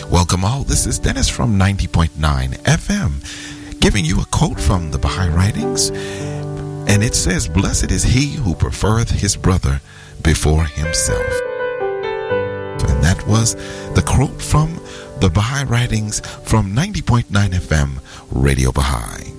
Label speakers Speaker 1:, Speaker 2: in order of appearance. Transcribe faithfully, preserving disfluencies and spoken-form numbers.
Speaker 1: Welcome all. This is Dennis from ninety point nine F M, giving you a quote from the Baha'i Writings. And it says, "Blessed is he who prefereth his brother before himself." And that was the quote from the Baha'i Writings from ninety point nine F M, Radio Baha'i.